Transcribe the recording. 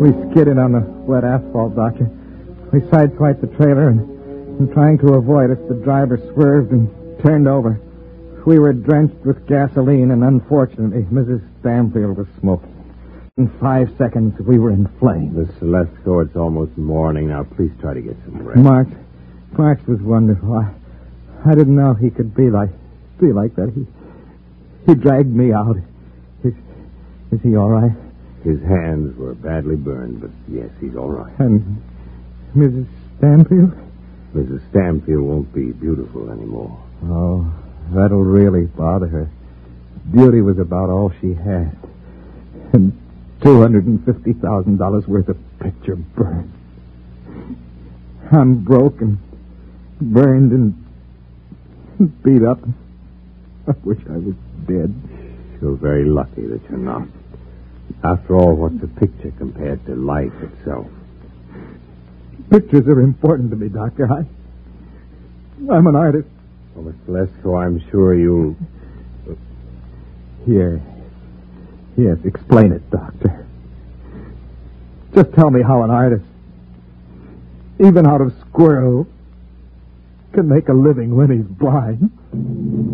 We skidded on the wet asphalt, Doctor. We sideswiped the trailer, and trying to avoid us, the driver swerved and turned over. We were drenched with gasoline, and unfortunately, Mrs. Stamfield was smoking. In 5 seconds, we were in flames. Miss Lesko, it's almost morning now. Please try to get some rest. Marks was wonderful. I didn't know he could be like that. He dragged me out. Is he all right? His hands were badly burned, but yes, he's all right. And Mrs. Stamfield? Mrs. Stamfield won't be beautiful anymore. Oh, that'll really bother her. Beauty was about all she had. And $250,000 worth of picture burned. I'm broken, burned, and beat up. I wish I was dead. You're very lucky that you're not. After all, what's a picture compared to life itself? Pictures are important to me, Doctor. I'm an artist. Well, Mr. Lesko, I'm sure you'll... Here. Yes, explain it, Doctor. Just tell me how an artist, even out of squirrel, can make a living when he's blind.